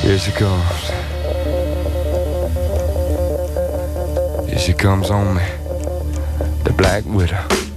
Here she comes. Here she comes on me, the Black Widow.